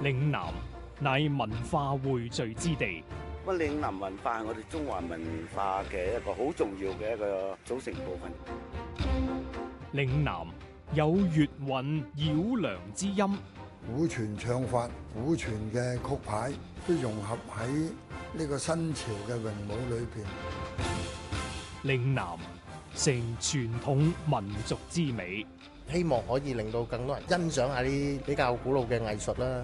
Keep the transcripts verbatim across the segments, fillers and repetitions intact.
嶺南乃文化匯聚之地。 咁嶺南文化係我哋中華文化嘅一個好重要嘅一個組成部分。 嶺南有粵韻繞梁之音， 古傳唱法、古傳嘅曲牌都融合喺呢個新潮嘅詠舞裏邊。 嶺南成傳統民族之美， 希望可以令到更多人欣賞下啲比較古老嘅藝術啦。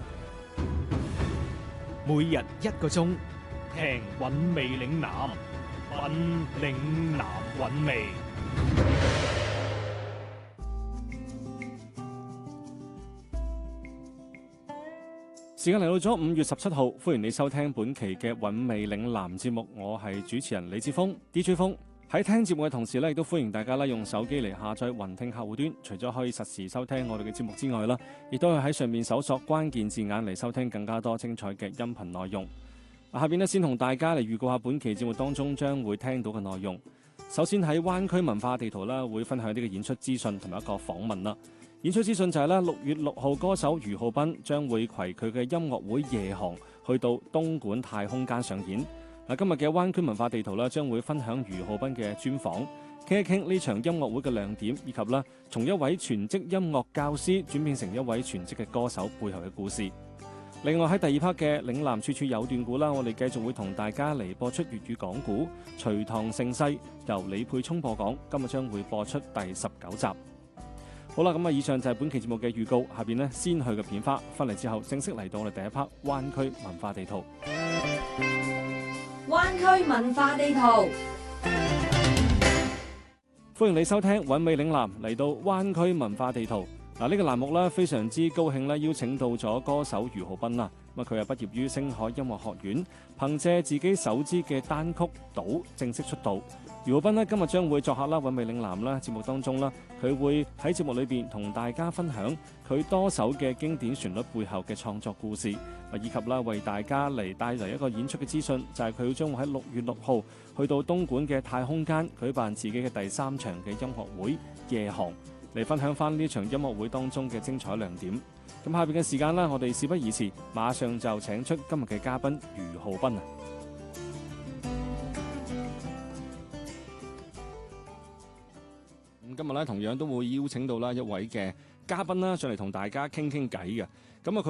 每日一個鐘，聽韻味嶺南，品嶺南韻味。時間嚟到咗五月十七號，歡迎你收聽本期嘅韻味嶺南節目，我係主持人李志峰 D J 峰。喺聽節目嘅同時咧，亦都歡迎大家咧用手機嚟下載雲聽客戶端，除咗可以實時收聽我哋嘅節目之外啦，亦都係喺上面搜索關鍵字眼嚟收聽更加多精彩嘅音頻內容。下邊咧先同大家嚟預告下本期節目當中將會聽到嘅內容。首先喺灣區文化地圖啦，會分享呢個演出資訊同埋一個訪問啦。演出資訊就係咧，六月六號歌手余浩斌將會攜佢嘅音樂會夜航去到東莞太空間上演。嗱，今日嘅灣區文化地圖咧，將會分享余浩斌嘅專訪，傾一傾呢場音樂會嘅亮點，以及咧從一位全職音樂教師轉變成一位全職嘅歌手背後嘅故事。另外喺第二 part 嘅嶺南處處有段故啦，我哋繼續會同大家嚟播出粵語講古《隋唐盛世》，由李沛聰播講，今日將會播出第十九集。好啦，咁啊，以上就係本期節目嘅預告，下邊呢，先去嘅片花，翻嚟之後正式嚟到我哋第一 part 灣區文化地圖。 灣區文化地圖， 歡迎你收聽韻味嶺南，嚟到灣區文化地圖。嗱，呢個欄目咧非常之高興咧，邀請到咗歌手余浩斌啦。咁啊，佢係畢業於星海音樂學院，憑借自己首支嘅單曲《島》正式出道。余浩斌呢，今日將會作客啦韻味嶺南啦節目當中啦，佢會喺節目裏邊同大家分享佢多首嘅經典旋律背後嘅創作故事，以及啦為大家嚟帶嚟一個演出嘅資訊，就係佢將會喺六月六號去到東莞嘅太空間舉辦自己嘅第三場嘅音樂會夜航，嚟分享翻呢場音樂會當中嘅精彩亮點。咁下邊嘅時間啦，我哋事不宜遲，馬上就請出今日嘅嘉賓余浩斌啊！咁今日咧同樣都會邀請到啦一位嘅嘉賓啦上嚟同大家傾傾偈嘅。咁啊佢